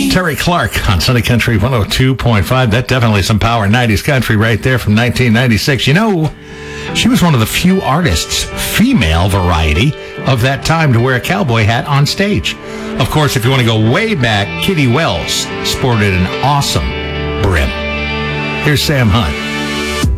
Terry Clark on Sunny Country 102.5. That definitely some power 90s country right there from 1996. You know, she was one of the few artists, female variety, of that time to wear a cowboy hat on stage. Of course, if you want to go way back, Kitty Wells sported an awesome brim. Here's Sam Hunt.